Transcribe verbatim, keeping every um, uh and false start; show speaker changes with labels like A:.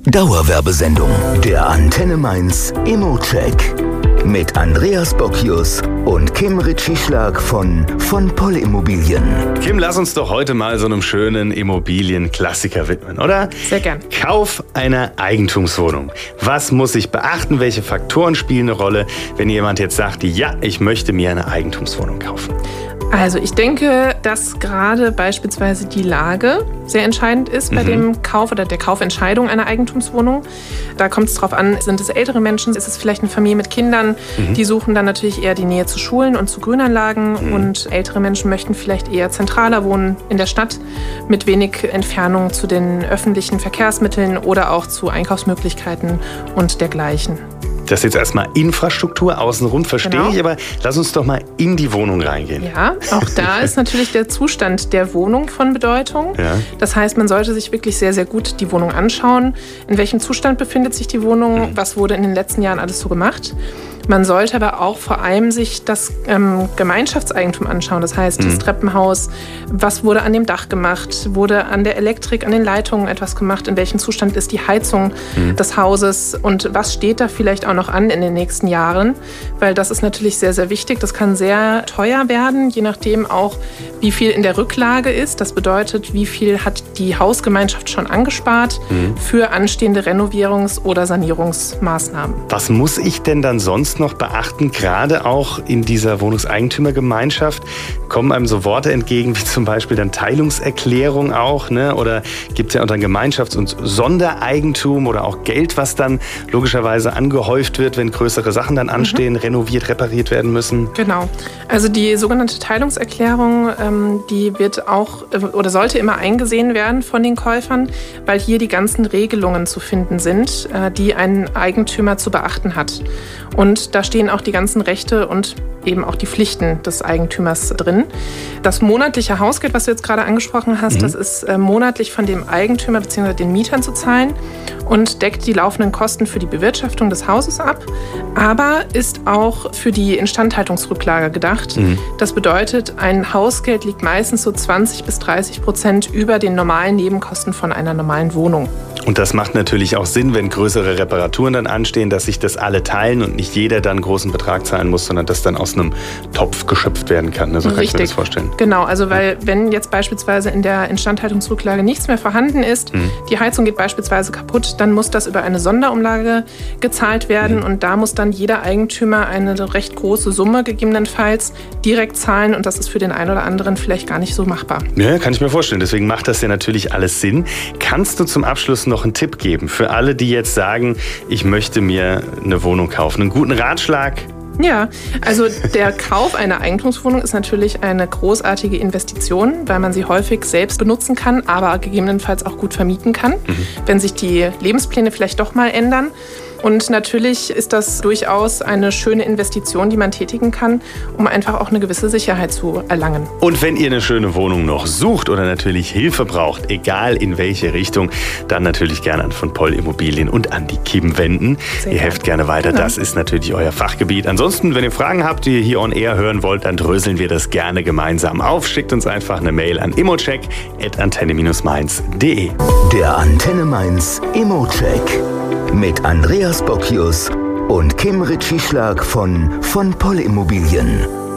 A: Dauerwerbesendung. Der Antenne Mainz Immo-Check. Mit Andreas Bockius und Kim Ritschieschlag von von Poll Immobilien.
B: Kim, lass uns doch heute mal so einem schönen Immobilienklassiker widmen, oder?
C: Sehr gern.
B: Kauf einer Eigentumswohnung. Was muss ich beachten? Welche Faktoren spielen eine Rolle, wenn jemand jetzt sagt, ja, ich möchte mir eine Eigentumswohnung kaufen?
C: Also ich denke, dass gerade beispielsweise die Lage sehr entscheidend ist bei mhm. dem Kauf oder der Kaufentscheidung einer Eigentumswohnung. Da kommt es drauf an, sind es ältere Menschen, ist es vielleicht eine Familie mit Kindern, mhm. die suchen dann natürlich eher die Nähe zu Schulen und zu Grünanlagen mhm. und ältere Menschen möchten vielleicht eher zentraler wohnen in der Stadt mit wenig Entfernung zu den öffentlichen Verkehrsmitteln oder auch zu Einkaufsmöglichkeiten und dergleichen.
B: Das ist jetzt erstmal Infrastruktur außenrum, verstehe genau. ich, aber lass uns doch mal in die Wohnung reingehen.
C: Ja, auch da ist natürlich der Zustand der Wohnung von Bedeutung. Ja. Das heißt, man sollte sich wirklich sehr, sehr gut die Wohnung anschauen. In welchem Zustand befindet sich die Wohnung? Mhm. Was wurde in den letzten Jahren alles so gemacht? Man sollte aber auch vor allem sich das ähm, Gemeinschaftseigentum anschauen. Das heißt, mhm. das Treppenhaus, was wurde an dem Dach gemacht? Wurde an der Elektrik, an den Leitungen etwas gemacht? In welchem Zustand ist die Heizung mhm. des Hauses? Und was steht da vielleicht auch noch an in den nächsten Jahren? Weil das ist natürlich sehr, sehr wichtig. Das kann sehr teuer werden, je nachdem auch, wie viel in der Rücklage ist. Das bedeutet, wie viel hat die Hausgemeinschaft schon angespart mhm. für anstehende Renovierungs- oder Sanierungsmaßnahmen.
B: Was muss ich denn dann sonst noch beachten, gerade auch in dieser Wohnungseigentümergemeinschaft? Kommen einem so Worte entgegen, wie zum Beispiel dann Teilungserklärung auch, ne? Oder gibt es ja unter Gemeinschafts- und Sondereigentum oder auch Geld, was dann logischerweise angehäuft wird, wenn größere Sachen dann anstehen, mhm. renoviert, repariert werden müssen?
C: Genau. Also die sogenannte Teilungserklärung, ähm, die wird auch oder sollte immer eingesehen werden von den Käufern, weil hier die ganzen Regelungen zu finden sind, äh, die ein Eigentümer zu beachten hat. Und da stehen auch die ganzen Rechte und eben auch die Pflichten des Eigentümers drin. Das monatliche Hausgeld, was du jetzt gerade angesprochen hast, mhm. das ist äh, monatlich von dem Eigentümer bzw. den Mietern zu zahlen und deckt die laufenden Kosten für die Bewirtschaftung des Hauses ab, aber ist auch für die Instandhaltungsrücklage gedacht. Mhm. Das bedeutet, ein Hausgeld liegt meistens so zwanzig bis dreißig Prozent über den normalen Nebenkosten von einer normalen Wohnung.
B: Und das macht natürlich auch Sinn, wenn größere Reparaturen dann anstehen, dass sich das alle teilen und nicht jeder dann einen großen Betrag zahlen muss, sondern dass dann aus einem Topf geschöpft werden kann. So kann ich mir das vorstellen.
C: Genau, also weil wenn jetzt beispielsweise in der Instandhaltungsrücklage nichts mehr vorhanden ist, mhm. die Heizung geht beispielsweise kaputt, dann muss das über eine Sonderumlage gezahlt werden mhm. und da muss dann jeder Eigentümer eine recht große Summe gegebenenfalls direkt zahlen und das ist für den einen oder anderen vielleicht gar nicht so machbar.
B: Ja, kann ich mir vorstellen. Deswegen macht das ja natürlich alles Sinn. Kannst du zum Abschluss noch einen Tipp geben für alle, die jetzt sagen, ich möchte mir eine Wohnung kaufen? Einen guten Ratschlag?
C: Ja, also der Kauf einer Eigentumswohnung ist natürlich eine großartige Investition, weil man sie häufig selbst benutzen kann, aber gegebenenfalls auch gut vermieten kann, mhm. wenn sich die Lebenspläne vielleicht doch mal ändern. Und natürlich ist das durchaus eine schöne Investition, die man tätigen kann, um einfach auch eine gewisse Sicherheit zu erlangen.
B: Und wenn ihr eine schöne Wohnung noch sucht oder natürlich Hilfe braucht, egal in welche Richtung, dann natürlich gerne an von Poll Immobilien und an die Kim wenden. Sehr ihr helft gerne weiter, genau. Das ist natürlich euer Fachgebiet. Ansonsten, wenn ihr Fragen habt, die ihr hier on air hören wollt, dann dröseln wir das gerne gemeinsam auf. Schickt uns einfach eine Mail an immocheck at antenne mainz punkt de.
A: Der Antenne Mainz Immo-Check mit Andreas Bockius und Kim Ritschieschlag von von Poll Immobilien.